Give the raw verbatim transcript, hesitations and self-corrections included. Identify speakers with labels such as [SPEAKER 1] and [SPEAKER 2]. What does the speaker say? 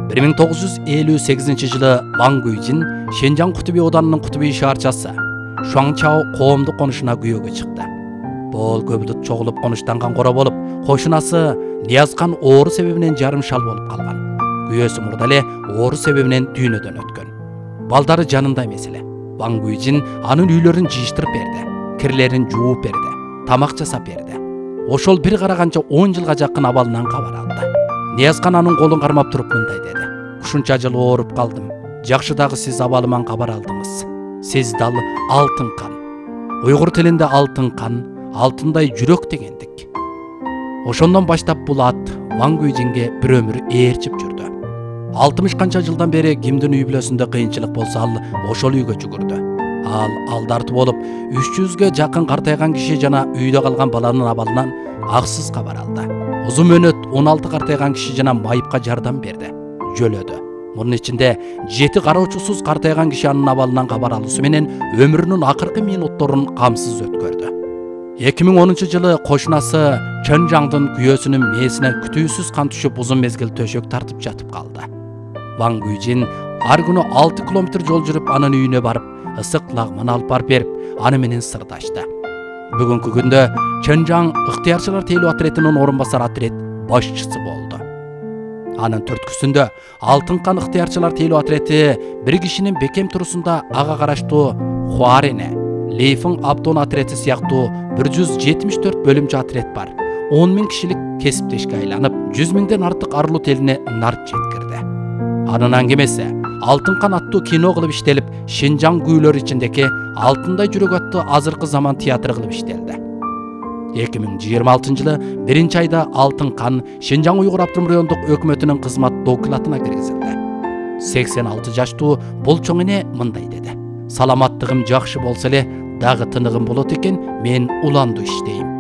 [SPEAKER 1] бир миң тогуз жүз элүү сегизинчи жылы Ван Гуйжин Шенжан Кутуби оданынын Кутуби шаарчасы Шуаңчао коомдук конушуна күйөөгө чыкты. Бул көбүлүт чогулуп конуштанган кора болуп, кошунасы Ниязхан оору себебинен жарым шал болуп калган. Күйөөсү мурда эле оору себебинен дүйнөдөн өткөн. Балдары жанында эмес эле. Ван Гуйжин анын үйлөрүн жыйыштырып берди, кирлерин жууп берди, тамак жасап берди. Ошол бир караганча он жылга жакын абалынан кабар алды. Ниязхан анын колун кармап туруп мындай деди: "Ушунча жыл ооруп калдым. Жакшы дагы сиз абалыман кабар алдыңыз. Сиз дал алтын кан. Уйгур тилинде алтын кан, алтындай жүрөк дегендик." Ошондон баштап бул ат Ван Гуйжинге бир өмүр ээрчип жүрдү. алтымыш канча жылдан бери кимдин үй бүлөсүндө кыйынчылык болсо ал ошол үйгө жүгүрдү. Ал алдарты болуп үч жүзгө жакын картайган киши жана үйдө калган баланын абалынан аксыз кабар алды. Узун мөөнөт он алты картайган киши жана майыпка жардам берди, жөлөдү. Мунун ичинде жети кароочусуз картайган киши анын абалынан кабар алуусу менен өмүрүнүн акыркы минутторун камсыз өткөрдү. эки миң онунчу жылы кошунасы Чөнжаңдын күйөөсүнүн мээсине күтүүсүз кан түшүп узун мезгил төшөк тартып жатып калды. Ван Гуйжин ар күнү алты километр жол жүрүп анын үйүнө барып, ысык лагман алып барып берип, аны менен сырдашты. Бүгүнкү күндө Чөнжаң ыктыярчылар тейлөө отретинин орун басар отрет башчысы болду. Анын түрткүсүндө алтын кан ыктыярчылар тейлөө отрети бир кишинин бекем турусунда ага караштуу Хуарене, Лейфин Абдон отрети сыяктуу бир жүз жетимиш төрт бөлүмчө отрет бар. он миң кишилик кесиптешке айланып, жүз миңден артык Арлут элине нарт жеткирди. Анын аңгемеси Алтын кан аттуу кино кылып иштелип, Шенжаң күүлөр ичиндеги Алтындай жүрөк аттуу азыркы заман театры кылып иштелди. эки миң жыйырма алтынчы жылы биринчи айда Алтын кан Шенжаң уйгур автономдук райондук өкмөтүнүн кызмат документына киргизилди. сексен алты жаштуу бул чоң эне мындай деди: "Саламаттыгым жакшы болсо эле, дагы тыныгым болот экен, мен уланду иштейм.